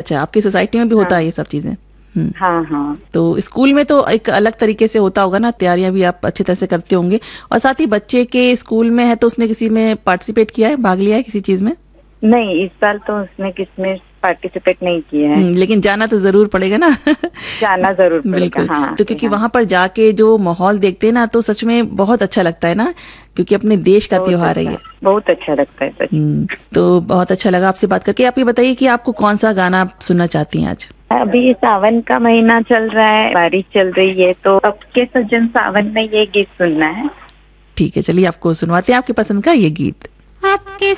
अच्छा, आपकी सोसाइटी में भी होता है ये सब चीजें? हाँ हाँ। तो स्कूल में तो एक अलग तरीके से होता होगा ना, तैयारियां भी आप अच्छी तरह से करते होंगे। और साथ ही बच्चे के स्कूल में है तो उसने किसी में पार्टिसिपेट किया है, भाग लिया है किसी चीज में? नहीं, इस साल तो उसने किसमें पार्टिसिपेट नहीं किया है। लेकिन जाना तो जरूर पड़ेगा ना। जाना जरूर पड़ेगा। बिल्कुल। हाँ, तो क्योंकि हाँ। वहां पर जाके जो माहौल देखते हैं ना तो सच में बहुत अच्छा लगता है ना, क्योंकि अपने देश का त्योहार है ये। बहुत अच्छा लगता है सच। तो बहुत अच्छा लगा आपसे बात करके। आप ये बताइए कि आपको कौन सा गाना आप सुनना चाहती हैं आज? अभी सावन का महीना चल रहा है, बारिश चल रही है, तो अब के सज्जन सावन में ये गीत सुनना है। ठीक है, चलिए आपको सुनवाते हैं आपकी पसंद का ये गीत। आपके